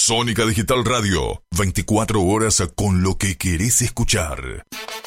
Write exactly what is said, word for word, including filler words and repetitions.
Sónica Digital Radio, veinticuatro horas con lo que querés escuchar.